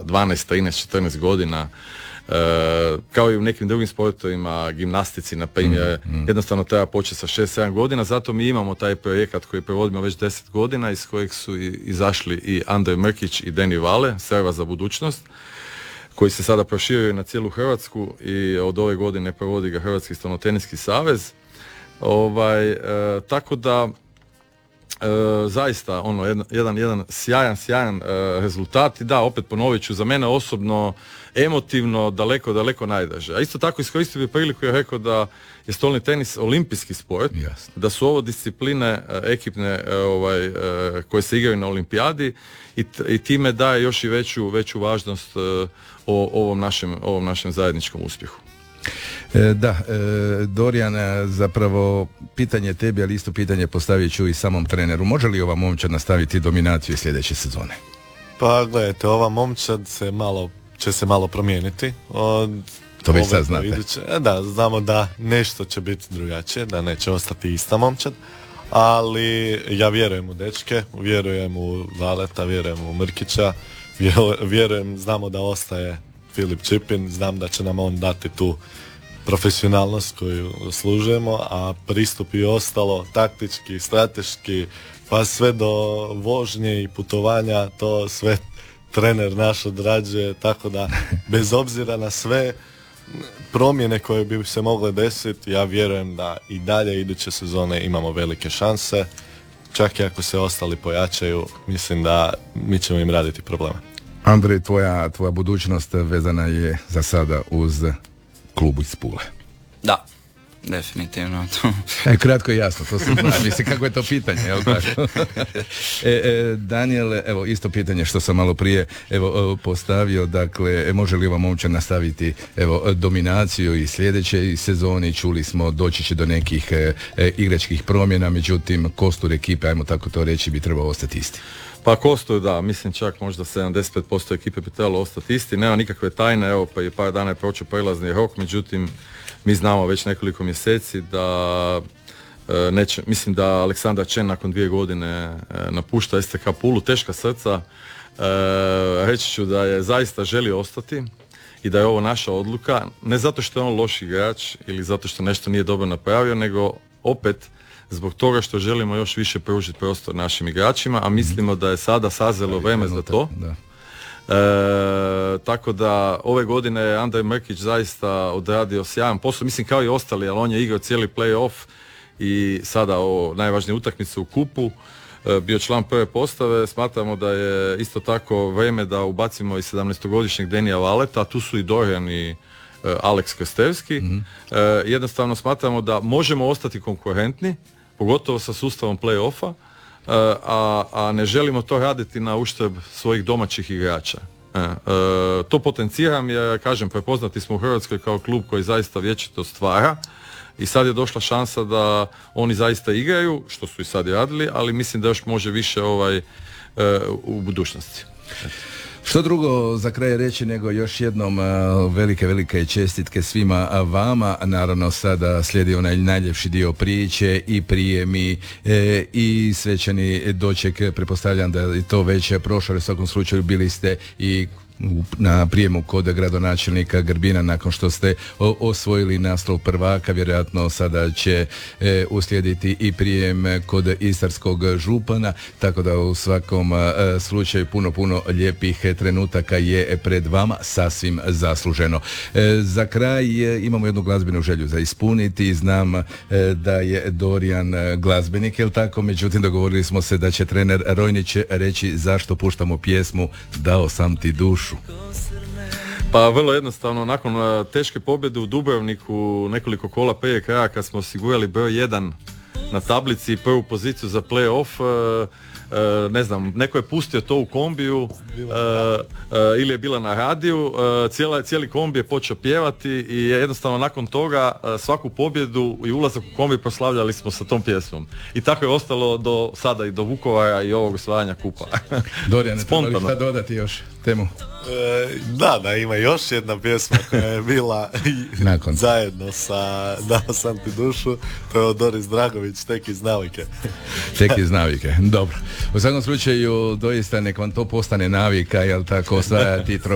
12, 13, 14 godina. Kao i u nekim drugim sportovima, gimnastici na primjer, jednostavno treba početi sa 6-7 godina, zato mi imamo taj projekat koji provodimo već 10 godina, iz kojeg su izašli i Andrej Mrkić i Deni Vale, Serva za budućnost, koji se sada proširuje na cijelu Hrvatsku i od ove godine provodi ga Hrvatski stolnoteniski savez. Tako da zaista jedan sjajan rezultat i da, opet ponovit ću, za mene osobno emotivno daleko najdraže. A isto tako iskoristio bih priliku i rekao da je stolni tenis olimpijski sport, jasno, da su ovo discipline ekipne koje se igraju na olimpijadi i time daje još i veću važnost o ovom našem zajedničkom uspjehu. Dorijan, zapravo pitanje tebi, ali isto pitanje postavit ću i samom treneru. Može li ova momčad nastaviti dominaciju sljedeće sezone? Pa gledajte, ova momčad će se malo promijeniti. To već sad znate. Da, znamo da nešto će biti drugačije, da neće ostati ista momčad, ali ja vjerujem u dečke, vjerujem u Valeta, vjerujem u Mrkića, znamo da ostaje Filip Čipin, znam da će nam on dati tu profesionalnost koju služujemo, a pristup i ostalo, taktički, strateški, pa sve do vožnje i putovanja, to sve trener naš odrađuje, tako da bez obzira na sve promjene koje bi se mogle desiti, ja vjerujem da i dalje iduće sezone imamo velike šanse, čak i ako se ostali pojačaju, mislim da mi ćemo im raditi probleme. Andrej, tvoja budućnost vezana je za sada uz klubu iz Pule. Da, definitivno. Kratko i jasno, to se zna, mislim kako je to pitanje, jel tako? Daniel, evo isto pitanje što sam malo prije postavio, dakle, može li ova momčad nastaviti dominaciju i sljedeće sezoni, čuli smo doći će do nekih igračkih promjena, međutim kostur ekipe, ajmo tako to reći, bi trebao ostati isti. Pa kostur, da, mislim čak možda 75% ekipe bi trebalo ostati isti, nema nikakve tajne, evo pa i par dana je prošao prelazni rok, međutim mi znamo već nekoliko mjeseci da mislim da Aleksandar Čen nakon 2 godine napušta STK Pulu, teška srca, reći ću da je zaista želio ostati i da je ovo naša odluka, ne zato što je on loš igrač ili zato što nešto nije dobro napravio, nego opet zbog toga što želimo još više pružiti prostor našim igračima, a mislimo da je sada sazrelo vrijeme za to. Da. Tako da ove godine je Andrej Mrkić zaista odradio sjajan posao, mislim kao i ostali, ali on je igrao cijeli play-off i sada ovo najvažnije utakmice u kupu, bio član prve postave. Smatramo da je isto tako vrijeme da ubacimo i 17-godišnjeg Denija Valeta, a tu su i Dorijan i Aleks Krstevski. Jednostavno smatramo da možemo ostati konkurentni, pogotovo sa sustavom play-offa, a ne želimo to raditi na uštrb svojih domaćih igrača. To potenciram jer, kažem, prepoznati smo u Hrvatskoj kao klub koji zaista vječito stvara i sad je došla šansa da oni zaista igraju, što su i sad radili, ali mislim da još može više u budućnosti. Što drugo za kraj reći nego još jednom velike čestitke svima vama. Naravno sada slijedi onaj najljepši dio priče i prijemi i svečani doček. Pretpostavljam da je to već prošlo, u svakom slučaju bili ste i na prijemu kod gradonačelnika Grbina nakon što ste osvojili naslov prvaka. Vjerojatno sada će uslijediti i prijem kod istarskog župana, tako da u svakom slučaju puno lijepih trenutaka je pred vama, sasvim zasluženo. Za kraj imamo jednu glazbenu želju za ispuniti. Znam da je Dorijan glazbenik, jel tako? Međutim, dogovorili smo se da će trener Rojnić reći zašto puštamo pjesmu Dao sam ti dušu. Pa vrlo jednostavno, nakon teške pobjede u Dubrovniku nekoliko kola prije kraja kad smo osigurali broj 1 na tablici i prvu poziciju za play-off, ne znam, neko je pustio to u kombiju ili je bila na radiju, cijeli kombi je počeo pjevati i jednostavno nakon toga svaku pobjedu i ulazak u kombi proslavljali smo sa tom pjesmom. I tako je ostalo do sada i do Vukovara i ovog osvajanja kupa. Dorijane, treba li šta dodati još temu? Da, ima još jedna pjesma koja je bila zajedno sa Dao sam ti dušu, to je od Doris Dragović, Tek iz navike. Tek iz navike, dobro. U svakom slučaju doista nek vam to postane navika, jel tako, osvajati